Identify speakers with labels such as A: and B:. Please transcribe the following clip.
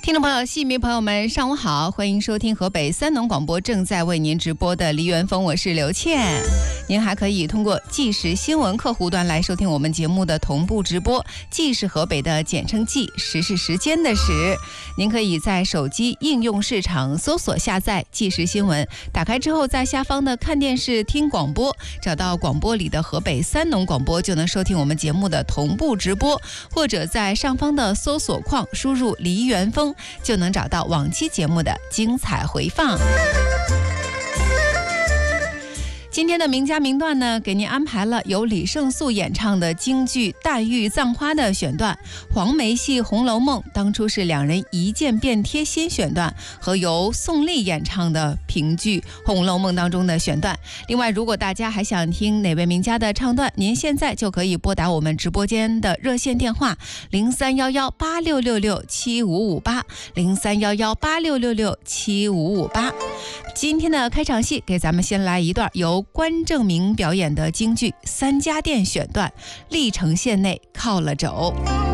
A: 听众朋友、戏迷朋友们，上午好，欢迎收听河北三农广播正在为您直播的梨园风，我是刘倩。您还可以通过即时新闻客户端来收听我们节目的同步直播，即是河北的简称即，时是时间的时。您可以在手机应用市场搜索下载即时新闻，打开之后在下方的看电视听广播，找到广播里的河北三农广播，就能收听我们节目的同步直播，或者在上方的搜索框输入梨园风，就能找到往期节目的精彩回放。今天的名家名段呢，给您安排了由李胜素演唱的京剧《黛玉葬花》的选段，黄梅戏《红楼梦》当初是两人一见便贴心选段，和由宋丽演唱的评剧《红楼梦》当中的选段。另外，如果大家还想听哪位名家的唱段，您现在就可以拨打我们直播间的热线电话031186667558，031186667558。今天的开场戏给咱们先来一段由关正明表演的京剧《三家店》选段，历城县内靠了肘。